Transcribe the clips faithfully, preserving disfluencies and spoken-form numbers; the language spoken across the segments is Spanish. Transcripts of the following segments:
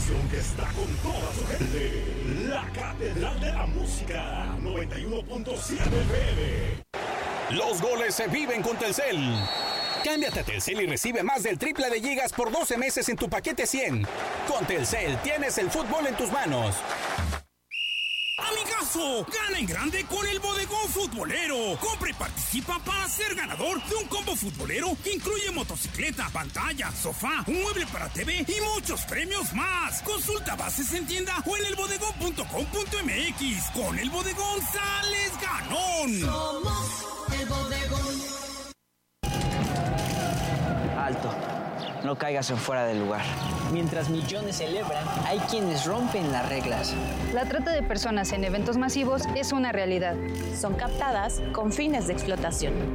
estación que está con toda su gente. La Catedral de la Música, noventa y uno punto siete F M. Los goles se viven con Telcel. Cámbiate a Telcel y recibe más del triple de gigas por doce meses en tu paquete cien. Con Telcel tienes el fútbol en tus manos. ¡Amigazo! ¡Gana en grande con el Bodegón Futbolero! Compra y participa para ser ganador de un combo futbolero que incluye motocicleta, pantalla, sofá, un mueble para T V y muchos premios más. Consulta bases en tienda o en el bodegón punto com punto m x. Con el Bodegón sales ganón. Somos el Bodegón. Alto. No caigas en fuera del lugar. Mientras millones celebran, hay quienes rompen las reglas. La trata de personas en eventos masivos es una realidad. Son captadas con fines de explotación.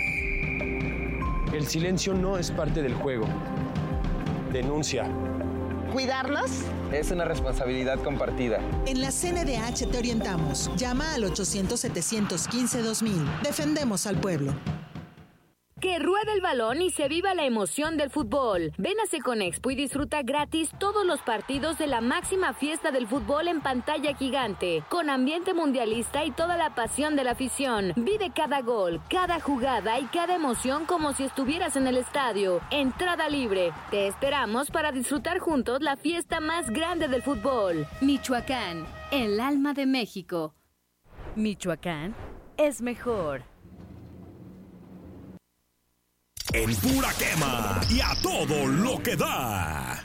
El silencio no es parte del juego. Denuncia. ¿Cuidarlos? Es una responsabilidad compartida. En la C N D H te orientamos. Llama al ochocientos, setecientos quince, dos mil. Defendemos al pueblo. Que ruede el balón y se viva la emoción del fútbol. Ven a Seconexpo y disfruta gratis todos los partidos de la máxima fiesta del fútbol en pantalla gigante, con ambiente mundialista y toda la pasión de la afición. Vive cada gol, cada jugada y cada emoción como si estuvieras en el estadio. Entrada libre. Te esperamos para disfrutar juntos la fiesta más grande del fútbol. Michoacán, el alma de México. Michoacán es mejor. En pura quema y a todo lo que da.